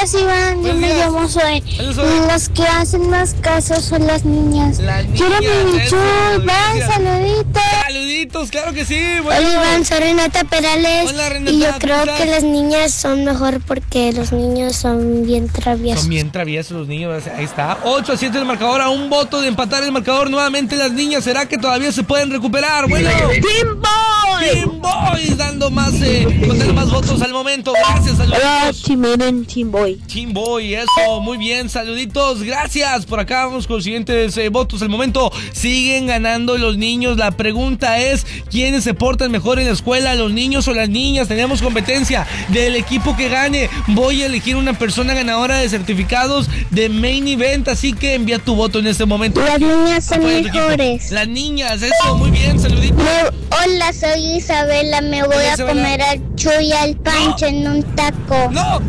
días, Iván. Yo me llamo Zoe. Y las que hacen más caso son las niñas. Quiero mi Chuy. Van, saluditos. Saluditos, claro que sí. Bueno. Hola, Iván, soy Renata Perales. Hola, Renata. Y yo creo que las niñas son mejor porque los niños son bien traviesos. Son bien traviesos los niños. Ahí está. 8-7 el marcador. A un voto de empatar el marcador. Nuevamente las niñas. ¿Será que todavía se pueden recuperar? Bueno. ¡Team Boy! Team Boy dando más, contando más votos al momento. Gracias, saluditos. Hola, Team Boy. Team Boy, eso, muy bien, saluditos, gracias. Por acá vamos con los siguientes votos al momento. Siguen ganando los niños. La pregunta es, ¿quiénes se portan mejor en la escuela, los niños o las niñas? Tenemos competencia del equipo que gane. Voy a elegir una persona ganadora de certificados de Main Event, así que envía tu voto en este momento. Las niñas son mejores. Las niñas, eso, muy bien, saluditos. Hola, soy Isabela, me voy a comer al Chuy y al Pancho en un taco. No,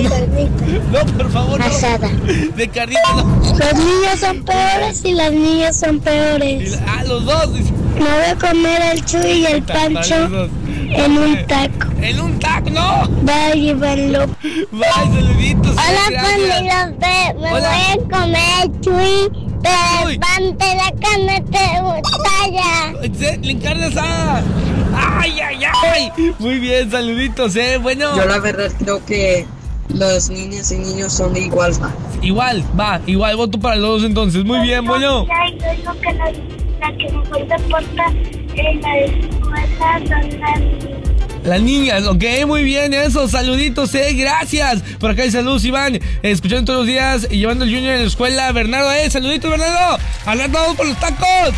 por favor, asada. De carnita, no. Los niños son peores y las niñas son peores. Los dos. Me voy a comer al Chuy y al Pancho en un taco. En un taco, no. Bye, Iván López. Bye, saluditos. Hola, Pandi López. Me voy a comer al Chuy. Pero el pan de la cama te talla. Le encarnas a... ¡Ay! Muy bien, saluditos, bueno. Yo la verdad creo que los niñas y niños son igual. Igual, voto para los dos entonces. Muy bien, bueno. Yo digo que la que mejor se porta en la escuela son las niñas. Las niñas, ok, muy bien, eso, saluditos, gracias. Por acá hay saludos, Iván, escuchando todos los días y llevando el Junior en la escuela. Bernardo, saluditos, Bernardo. Hablando por los tacos.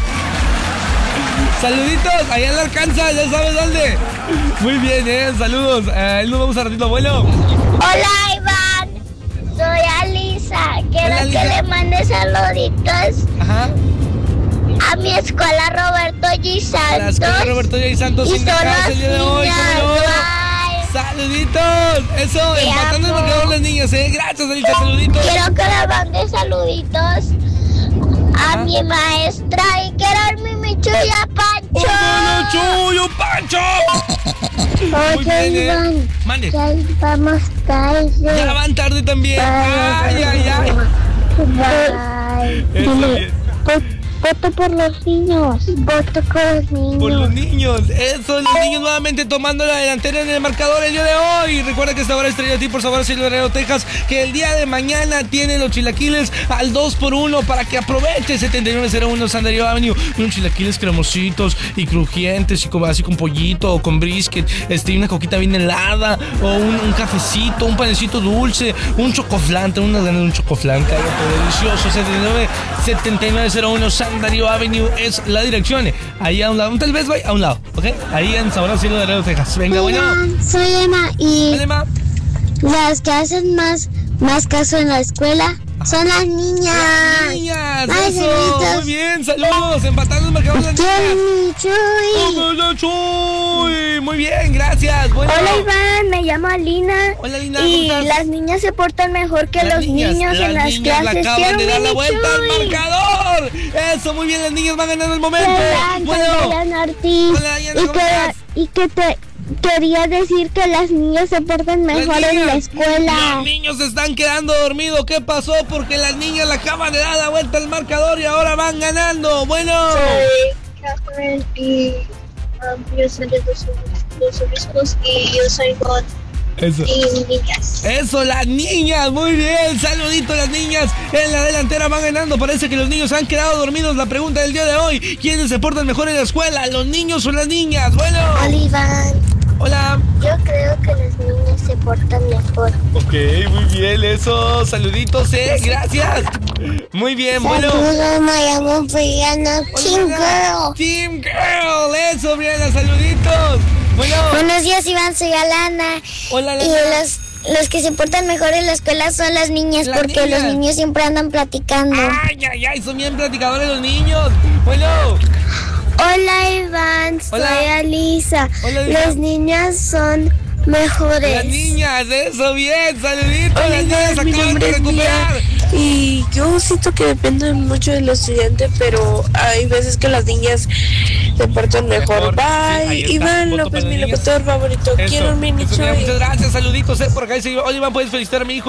Saluditos, allá en la Arkansas, ya sabes dónde. Muy bien, saludos. Nos vemos a ratito, abuelo. Hola, Iván, soy Alisa. Quiero que le mande saluditos. Ajá. A mi escuela Roberto G. Santos. A la escuela Roberto G. Santos y sin dejarse el día de hoy. Saluditos. Eso, empatando el marcador las niñas, Gracias, Alisa, saluditos. Quiero que le mande saluditos a mi maestra y quiero a mi Chuya Pancho. ¡Chuyo Pancho! Oye, Iván, mande. Ya vamos tarde. Ya van tarde también. Ay. Bye. Eso bien. Voto por los niños. Voto por los niños. Por los niños. Eso, los niños nuevamente tomando la delantera en el marcador el día de hoy. Recuerda que esta hora estrella a ti por Sabor Cielo de Laredo, Texas, que el día de mañana tiene los chilaquiles al 2x1 para que aproveche 7901 San Diego Avenue. Unos chilaquiles cremositos y crujientes y como así con pollito o con brisket, una coquita bien helada o un cafecito, un panecito dulce, un chocoflante, unas ganas de un chocoflante, algo delicioso. 7901 San Darío Avenue es la dirección. Ahí a un lado, tal vez vaya a un lado, ¿ok? Ahí en Sabor Cielo de Laredo, Texas. Venga, bueno. Soy Emma y Hola, Emma. Las que hacen más caso en la escuela son las niñas. Las niñas, ay, eso. saluditos. Muy bien, saludos. Empatando el marcador las niñas. ¡Hola, Chuy! Muy bien, gracias. Bueno. Hola, Iván, me llamo Alina. Hola, Alina, y ¿cómo estás? las niñas se portan mejor que los niños en las clases. Le acaban de dar la vuelta al marcador. Eso, muy bien, las niñas van ganando el momento. Bueno. Hola, Diana, ¿cómo estás? Y que te quería decir que las niñas se portan mejor en la escuela. Los niños se están quedando dormidos. ¿Qué pasó? Porque las niñas le acaban de dar la vuelta al marcador y ahora van ganando. Bueno. Soy Catherine y yo soy de los obispos y yo soy God. Eso. Y niñas. Eso, las niñas, muy bien. Saludito, las niñas en la delantera van ganando. Parece que los niños han quedado dormidos. La pregunta del día de hoy: ¿quiénes se portan mejor en la escuela? ¿Los niños o las niñas? Bueno. Hola, Iván. Hola. Yo creo que las niñas se portan mejor. Ok, muy bien, eso. Saluditos, gracias. Muy bien, bueno. Saludos, me llamo Brianna. Team Girl. Team Girl, eso, Brianna, saluditos. Bueno. Buenos días, Iván, soy Alana. Hola, Alana. Y los que se portan mejor en la escuela son las niñas, porque los niños siempre andan platicando. Ay, son bien platicadores los niños. Bueno. Hola, Iván, soy Alisa. Hola, Alisa. Las niñas son mejores. Las niñas, eso, bien, saluditos. Las niñas acaban de recuperar. Y yo siento que depende mucho del estudiante, pero hay veces que las niñas se portan mejor. Bye, sí, Iván López, mi locutor favorito. Eso, Quiero un mini eso, Chuy. muchas gracias, saluditos. Por acá dice: oye, Iván, ¿puedes felicitar a mi hijo?